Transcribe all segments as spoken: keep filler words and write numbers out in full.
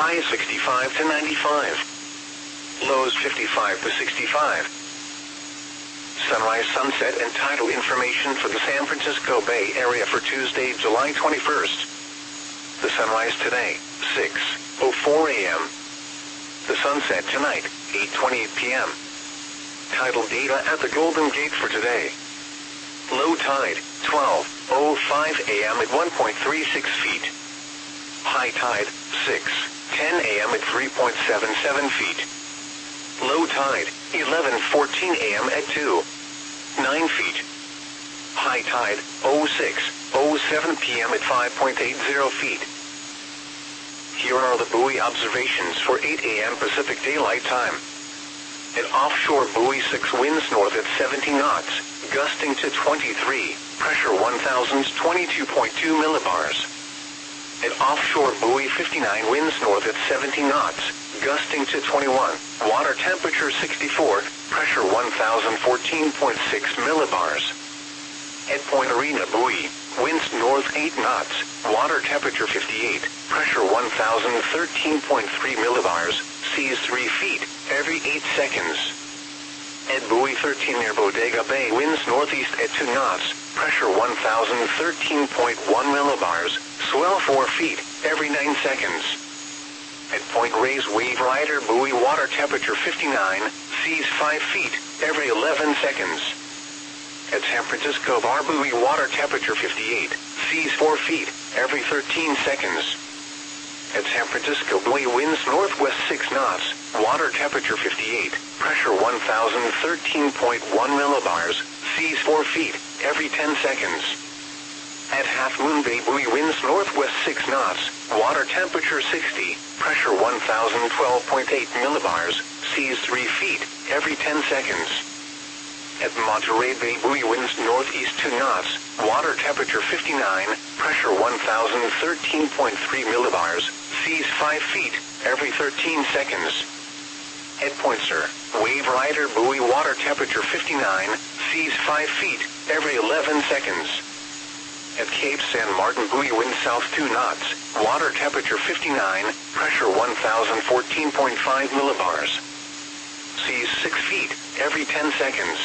Highs sixty-five to ninety-five. Lows fifty-five to sixty-five. Sunrise, sunset, and tidal information for the San Francisco Bay Area for Tuesday, July twenty-first. The sunrise today, six oh four a m The sunset tonight, eight twenty p m Tidal data at the Golden Gate for today. Low tide, twelve oh five a m at one point three six feet. High tide, six ten a m at three point seven seven feet. Low tide, eleven fourteen a m at two nine feet. High tide, oh six oh seven p m at five point eight zero feet. Here are the buoy observations for eight a m Pacific Daylight Time. At offshore buoy six, winds north at seventy knots, gusting to twenty-three, pressure one thousand twenty-two point two millibars. At offshore buoy fifty-nine, winds north at seventy knots, gusting to twenty-one, water temperature sixty-four, pressure one thousand fourteen point six millibars. At Point Arena buoy, winds north eight knots, water temperature fifty-eight, pressure one thousand thirteen point three millibars, seas three feet every eight seconds. At buoy thirteen near Bodega Bay, winds northeast at two knots, pressure one thousand thirteen point one millibars, swell four feet every nine seconds. At Point Reyes Wave Rider buoy, water temperature fifty-nine, seas five feet every eleven seconds. At San Francisco Bar buoy, water temperature fifty-eight, seas four feet every thirteen seconds. At San Francisco buoy, winds northwest six knots, water temperature fifty-eight, pressure one thousand thirteen point one millibars, seas four feet every ten seconds. At Half Moon Bay buoy, winds northwest six knots, water temperature sixty, pressure one thousand twelve point eight millibars, seas three feet every ten seconds. At Monterey Bay buoy, winds northeast two knots, water temperature fifty-nine, pressure one thousand thirteen point three millibars, seas five feet every thirteen seconds. At Point Sur Wave Rider buoy, water temperature fifty-nine, seas five feet every eleven seconds. At Cape San Martin buoy, wind south two knots, water temperature fifty-nine, pressure one thousand fourteen point five millibars, seas six feet every ten seconds.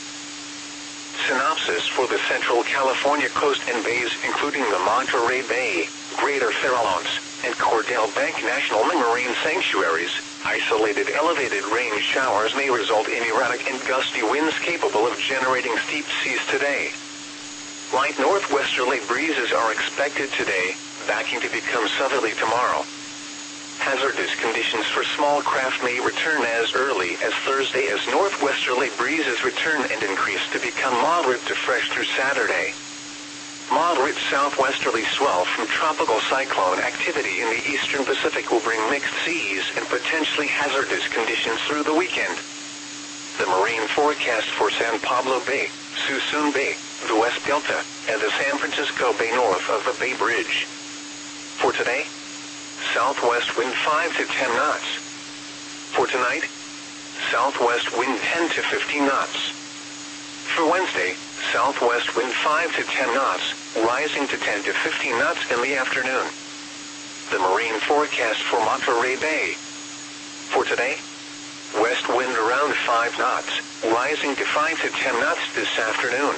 Synopsis for the Central California coast and bays, including the Monterey Bay, Greater Farallones, and Cordell Bank National Marine Sanctuaries. Isolated elevated rain showers may result in erratic and gusty winds capable of generating steep seas today. Light northwesterly breezes are expected today, backing to become southerly tomorrow. Hazardous conditions for small craft may return as early as Thursday as northwesterly breezes return and increase to become moderate to fresh through Saturday. Moderate southwesterly swell from tropical cyclone activity in the eastern Pacific will bring mixed seas and potentially hazardous conditions through the weekend. The marine forecast for San Pablo Bay, Suisun Bay, the West Delta, and the San Francisco Bay north of the Bay Bridge. For today, southwest wind five to ten knots. For tonight, southwest wind ten to fifteen knots. For Wednesday, southwest wind five to ten knots, rising to ten to fifteen knots in the afternoon. The marine forecast for Monterey Bay. For today, west wind around five knots, rising to five to ten knots this afternoon.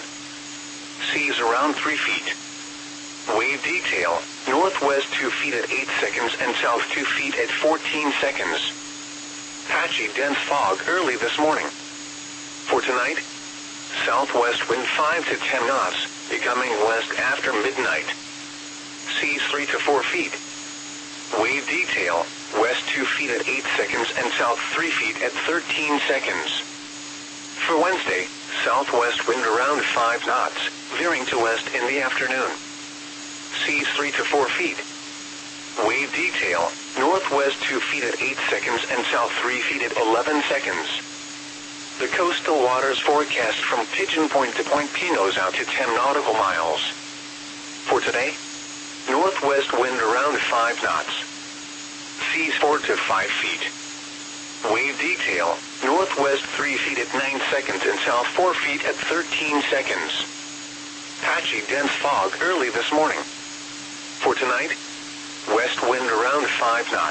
Seas around three feet. Wave detail, northwest two feet at eight seconds and south two feet at fourteen seconds. Patchy dense fog early this morning. For tonight, southwest wind five to ten knots, becoming west after midnight. Seas three to four feet. Wave detail, west two feet at eight seconds and south three feet at thirteen seconds. For Wednesday, southwest wind around five knots, veering to west in the afternoon. Seas three to four feet. Wave detail, northwest two feet at eight seconds and south three feet at eleven seconds. The coastal waters forecast from Pigeon Point to Point Pinos out to ten nautical miles. For today, northwest wind around five knots. Seas four to five feet. Wave detail, northwest three feet at nine seconds and south four feet at thirteen seconds. Patchy dense fog early this morning. For tonight, west wind around five knots.